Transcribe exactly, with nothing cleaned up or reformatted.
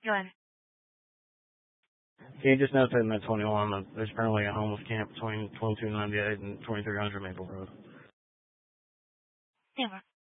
Go ahead. Can you just notate in that twenty-one that there's currently a homeless camp between twenty-two ninety-eight and twenty-three hundred Maple Road? Yeah,